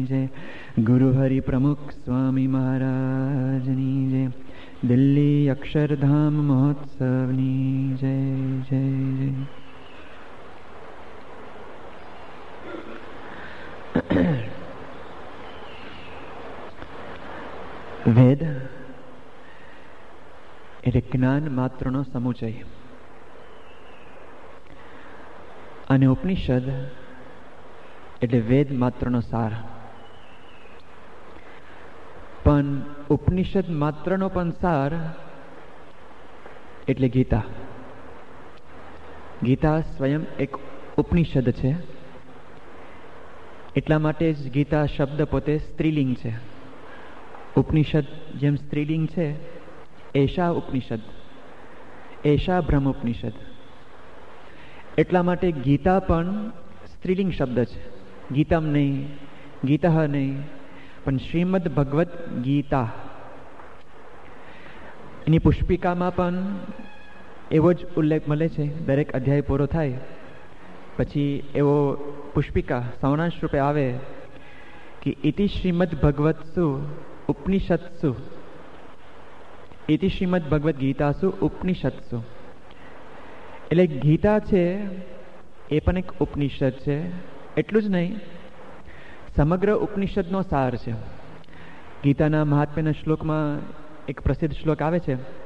જય. ગુરુ હરિ પ્રમુખ સ્વામી મહારાજની જય. દિલ્હી અક્ષરધામ મહોત્સવની જય જય જય. વેદ એટલે જ્ઞાન માત્રનો સમુચય અને ઉપનિષદ એટલે વેદ માત્રનો સાર. પણ ઉપનિષદ માત્રનો પણ સાર એટલે ગીતા. ગીતા સ્વયં એક ઉપનિષદ છે. એટલા માટે જ ગીતા શબ્દ પોતે સ્ત્રીલિંગ છે. ઉપનિષદ જેમ સ્ત્રીલિંગ છે, એશા ઉપનિષદ, એશા બ્રહ્મ ઉપનિષદ. એટલા માટે ગીતા પણ સ્ત્રીલિંગ શબ્દ છે. ગીતમ નહીં, ગીતા નહીં, પણ શ્રીમદ ભગવદ્ ગીતા. એની પુષ્પિકામાં પણ એવો જ ઉલ્લેખ મળે છે. દરેક અધ્યાય પૂરો થાય પછી એવો પુષ્પિકા સવનાંશ રૂપે આવે કે ઇતિ શ્રીમદ ભગવત્સુ ઉપનિષત્સુ, ઇતિ શ્રીમદ ભગવદ્ ગીતાસુ ઉપનિષત્સુ. એટલે ગીતા છે એ પણ એક ઉપનિષદ છે. એટલું જ નહીં, સમગ્ર ઉપનિષદનો સાર છે. ગીતાના મહાત્મ્યના શ્લોકમાં એક પ્રસિદ્ધ શ્લોક આવે છે